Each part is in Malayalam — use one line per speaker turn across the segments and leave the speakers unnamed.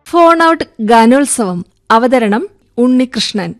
ഫോൺ ഔട്ട് ഗാനോത്സവം. അവതരണം ഉണ്ണികൃഷ്ണൻ.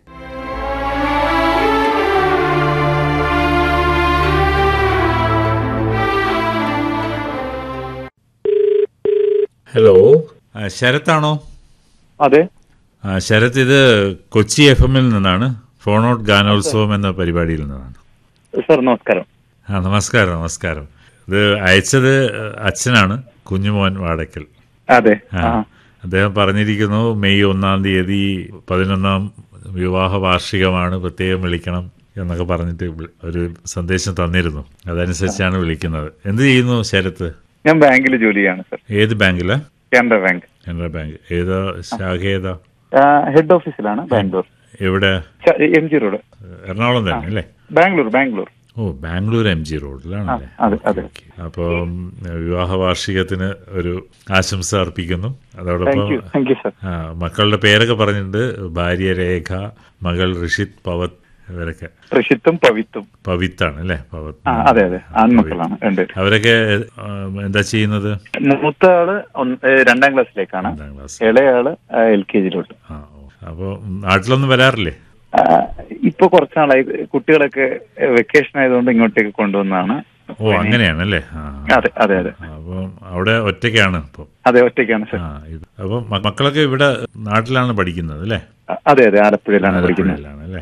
ഹലോ, ശരത്താണോ?
അതെ
ശരത്, ഇത് കൊച്ചി FM-ൽ നിന്നാണ്. ഫോൺ ഔട്ട് ഗാനോത്സവം എന്ന പരിപാടിയിൽ നിന്നാണ്.
സർ, നമസ്കാരം.
നമസ്കാരം. നമസ്കാരം. ഇത് അയച്ചത് അച്ഛനാണ്, കുഞ്ഞുമോൻ വാടക്കൽ.
അതെ.
അദ്ദേഹം പറഞ്ഞിരിക്കുന്നു, മെയ് 1-ാം തീയതി 11-ാം വിവാഹ വാർഷികമാണ്, പ്രത്യേകം വിളിക്കണം എന്നൊക്കെ പറഞ്ഞിട്ട് ഒരു സന്ദേശം തന്നിരുന്നു. അതനുസരിച്ചാണ് വിളിക്കുന്നത്. എന്ത് ചെയ്യുന്നു ശരത്ത്?
ഞാൻ ബാങ്കിൽ ജോലി ചെയ്യാണ് സർ.
ഏത് ബാങ്കിലാ?
കാനറ ബാങ്ക്.
കാനറ ബാങ്ക്. ഏതാ ശാഖ? ഏതാ?
ഹെഡ് ഓഫീസിലാണ്, ബാംഗ്ലൂർ.
എവിടെ?
MG റോഡ്,
എറണാകുളം തന്നെ അല്ലേ?
ബാംഗ്ലൂർ.
ഓ, ബാംഗ്ലൂർ MG റോഡിലാണല്ലേ? അപ്പം വിവാഹ വാർഷികത്തിന് ഒരു ആശംസ അർപ്പിക്കുന്നു. അതോടൊപ്പം മക്കളുടെ പേരൊക്കെ പറഞ്ഞിട്ടുണ്ട്. ഭാര്യ രേഖ, മകൾ ഋഷിത്, പവത്, ഇവരൊക്കെ.
ഋഷിത്തും
പവിത്താണ് അല്ലേ? പവത്.
അതെ, ആൺമക്കളാണ് രണ്ട്.
അവരൊക്കെ എന്താ ചെയ്യുന്നത്?
മൂത്ത ആള് 2ാം ക്ലാസ്സിലേക്കാണ്, ഇളയാള് LKG-ലോട്ട്.
അപ്പൊ നാട്ടിലൊന്നും വരാറില്ലേ?
ഇപ്പൊ കുറച്ചാളായി. കുട്ടികളൊക്കെ വെക്കേഷൻ ആയതുകൊണ്ട് ഇങ്ങോട്ടേക്ക് കൊണ്ടുവന്നാണ്.
ഓ, അങ്ങനെയാണല്ലേ?
അതെ.
അപ്പൊ അവിടെ ഒറ്റയ്ക്കാണ് ഇപ്പൊ?
അതെ, ഒറ്റയ്ക്കാണ് സർ.
അപ്പൊ മക്കളൊക്കെ ഇവിടെ നാട്ടിലാണ് പഠിക്കുന്നത് അല്ലേ?
അതെ, ആലപ്പുഴയിലാണ് പഠിക്കുന്നത്
അല്ലേ?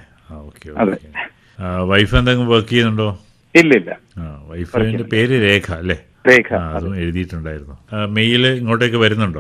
വൈഫ് എന്തെങ്കിലും വർക്ക് ചെയ്യുന്നുണ്ടോ?
ഇല്ല.
വൈഫിന്റെ പേര് രേഖ അല്ലേ?
രേഖ.
അതും എഴുതിയിട്ടുണ്ടായിരുന്നു. മെയില് ഇങ്ങോട്ടേക്ക് വരുന്നുണ്ടോ?